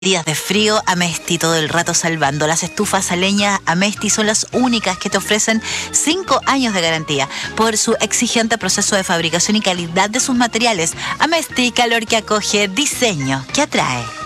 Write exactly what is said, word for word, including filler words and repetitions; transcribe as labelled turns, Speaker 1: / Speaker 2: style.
Speaker 1: Días de frío, Amesti todo el rato salvando. Las estufas a leña Amesti son las únicas que te ofrecen cinco años de garantía por su exigente proceso de fabricación y calidad de sus materiales. Amesti, calor que acoge, diseño que atrae.